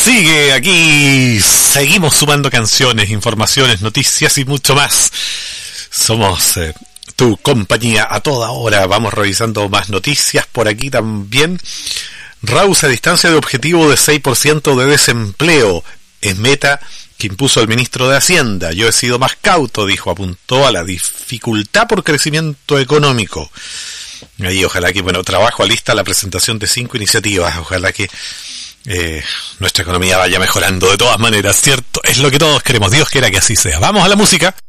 sigue aquí. Seguimos sumando canciones, informaciones, noticias y mucho más. Somos tu compañía a toda hora. Vamos revisando más noticias por aquí también. RAUS a distancia de objetivo de 6% de desempleo. Es meta que impuso el ministro de Hacienda. Yo he sido más cauto, dijo. Apuntó a la dificultad por crecimiento económico. Ahí ojalá que, trabajo alista la presentación de 5 iniciativas. Ojalá que nuestra economía vaya mejorando de todas maneras, ¿cierto? Es lo que todos queremos. Dios quiera que así sea. Vamos a la música.